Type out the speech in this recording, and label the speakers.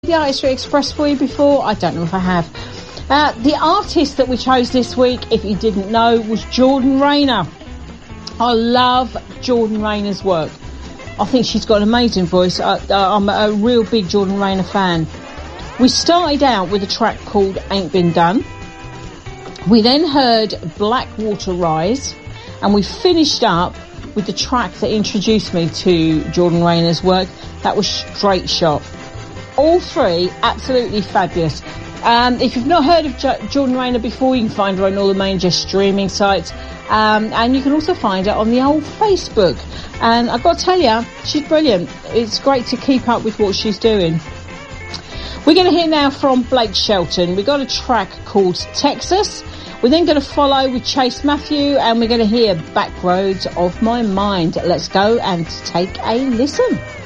Speaker 1: the artist we expressed for you before? I don't know if I have. The artist that we chose this week, if you didn't know, was Jordan Rayner. I love Jordan Rayner's work. I think she's got an amazing voice. I'm a real big Jordan Rayner fan. We started out with a track called Ain't Been Done. We then heard Blackwater Rise, and we finished up with the track that introduced me to Jordan Rayner's work. That was Straight Shot. All three absolutely fabulous. If you've not heard of Jordan Rayner before, you can find her on all the major streaming sites, and you can also find her on the old Facebook. And I've got to tell you, she's brilliant. It's great to keep up with what she's doing. We're going to hear now from Blake Shelton. We've got a track called Texas. We're then going to follow with Chase Matthew, and we're going to hear Back Roads of My Mind. Let's go and take a listen.